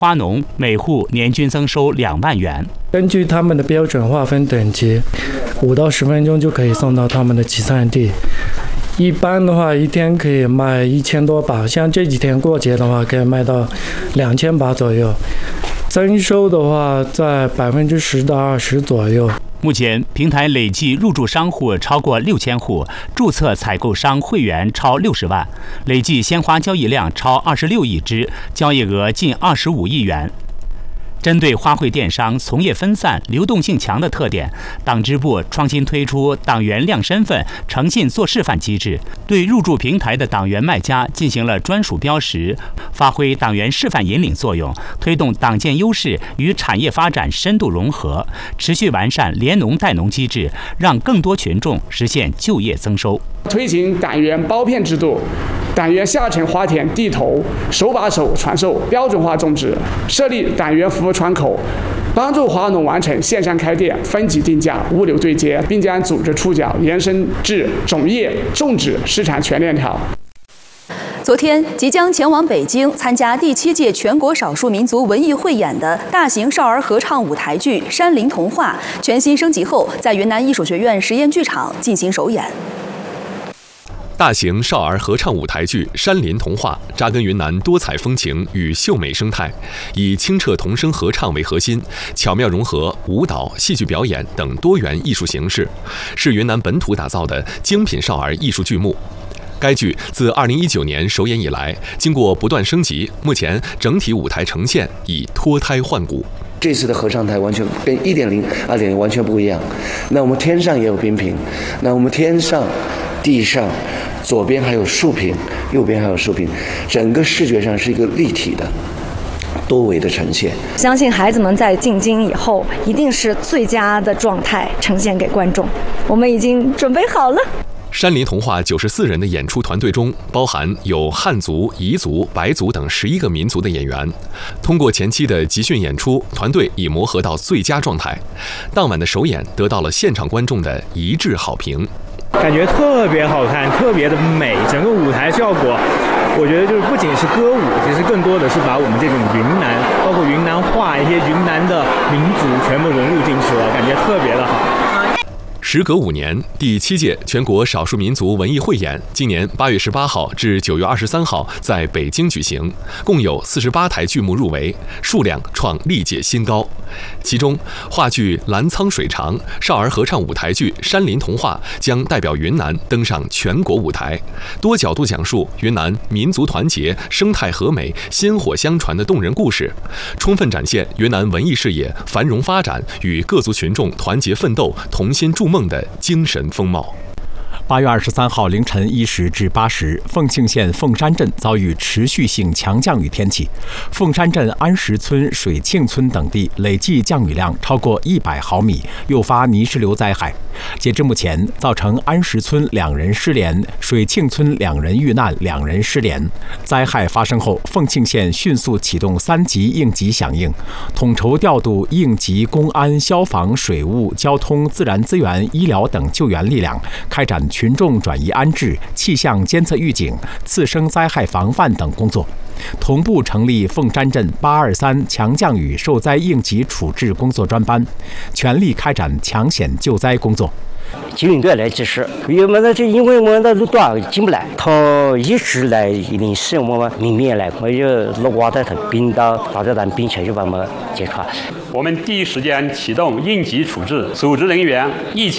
花农每户年均增收2万元。 根据他们的标准划分等级，5到10分钟就可以送到他们的集散地。一般的话，一天可以卖1000多把，像这几天过节的话，可以卖到2000把左右。增收的话，在10%到20%左右。 目前，平台累计入驻商户超过6000户，注册采购商会员超60万，累计鲜花交易量超26亿只，交易额近25亿元。针对花卉电商从业分散、流动性强的特点，党支部创新推出党员亮身份、诚信做示范机制，对入驻平台的党员卖家进行了专属标识，发挥党员示范引领作用，推动党建优势与产业发展深度融合，持续完善联农带农机制，让更多群众实现就业增收。 推行党员包片制度，党员下沉花田地头，手把手传授标准化种植，设立党员服务窗口，帮助花农完成线上开店、分级定价、物流对接，并将组织触角延伸至种业、种植、市场全链条。 昨天，即将前往北京参加第7届全国少数民族文艺汇演的大型少儿合唱舞台剧《山林童话》全新升级后，在云南艺术学院实验剧场进行首演。 大型少儿合唱舞台剧《山林童话》扎根云南多彩风情与秀美生态，以清澈童声合唱为核心，巧妙融合舞蹈、戏剧表演等多元艺术形式，是云南本土打造的精品少儿艺术剧目。该剧自2019年首演以来，经过不断升级，目前整体舞台呈现已脱胎换骨。 这次的合唱台完全跟1.0、2.0完全不一样。那我们天上也有冰屏，那我们天上、地上，左边还有竖屏，右边还有竖屏，整个视觉上是一个立体的、多维的呈现。 相信孩子们在进京以后，一定是最佳的状态呈现给观众。我们已经准备好了。 山林童话94人的演出团队中，包含有汉族、彝族、白族等11个民族的演员。通过前期的集训演出，团队已磨合到最佳状态。当晚的首演得到了现场观众的一致好评。 感觉特别好看，特别的美，整个舞台效果，我觉得就是不仅是歌舞，其实更多的是把我们这种云南，包括云南话、一些云南的民族全部融入进去了，感觉特别的好。 时隔5年，第7届全国少数民族文艺汇演今年8月18号至9月23号在北京举行，共有48台剧目入围，数量创历届新高。其中，话剧《澜沧水长》、少儿合唱舞台剧《山林童话》将代表云南登上全国舞台，多角度讲述云南民族团结、生态和美、薪火相传的动人故事，充分展现云南文艺事业繁荣发展与各族群众团结奋斗、同心筑梦的精神风貌。 8月23号凌晨1时至8时，凤庆县凤山镇遭遇持续性强降雨天气，凤山镇安石村、水庆村等地累计降雨量超过100毫米，诱发泥石流灾害。截至目前，造成安石村2人失联，水庆村2人遇难，2人失联。灾害发生后，凤庆县迅速启动3级应急响应，统筹调度应急公安、消防、水务、交通、自然资源、医疗等救援力量，开展群众转移安置、气象监测预警、次生灾害防范等工作，同步成立凤山镇823强降雨受灾应急处置工作专班，全力开展抢险救灾工作。 救援队来及时，因为我们的路段进不来，他一直来临时我们明面来，我就落瓦在他冰到大家并且就把我们解除。 我们第一时间启动应急处置，组织人员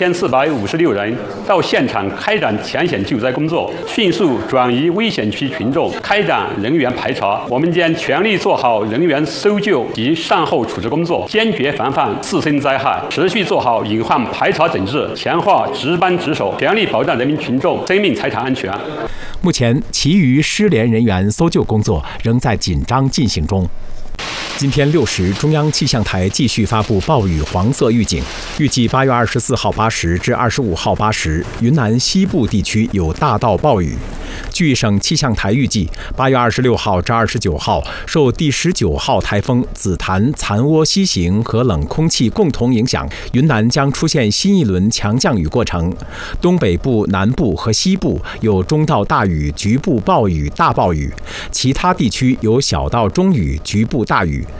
1456人到现场开展抢险救灾工作，迅速转移危险区群众，开展人员排查。我们将全力做好人员搜救及善后处置工作，坚决防范次生灾害，持续做好隐患排查整治，强化值班值守，全力保障人民群众生命财产安全。 目前，其余失联人员搜救工作仍在紧张进行中。今天6时，中央气象台继续发布暴雨黄色预警，预计8月24号8时至25号8时，云南西部地区有大到暴雨。据省气象台预计，8月26号至29号，受第19号台风紫檀残涡西行和冷空气共同影响，云南将出现新一轮强降雨过程。东北部、南部和西部有中到大雨、局部暴雨、大暴雨，其他地区有小到中雨、局部大雨。